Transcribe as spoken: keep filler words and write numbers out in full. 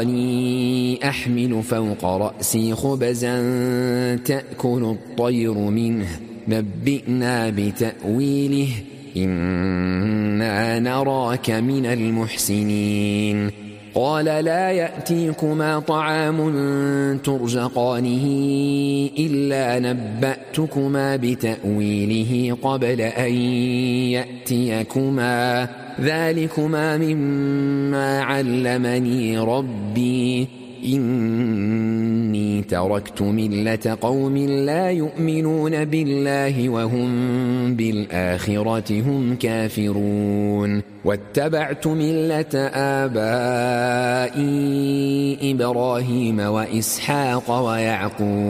أني أحمل فوق رأسي خبزا تأكل الطير منه نبئنا بتأويله إنا نراك من المحسنين قال لا يأتيكما طعام ترزقانه إلا نبأتكما بتأويله قبل أن يأتيكما ذلكما مما علمني ربي إني تركت ملة قوم لا يؤمنون بالله وهم بالآخرة هم كافرون واتبعت ملة آبائي إبراهيم وإسحاق ويعقوب